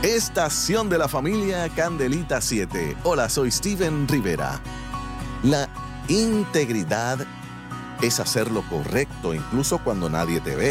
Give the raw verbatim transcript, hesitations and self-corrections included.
Estación de la Familia Candelita siete. Hola, soy Steven Rivera. La integridad es hacer lo correcto incluso cuando nadie te ve.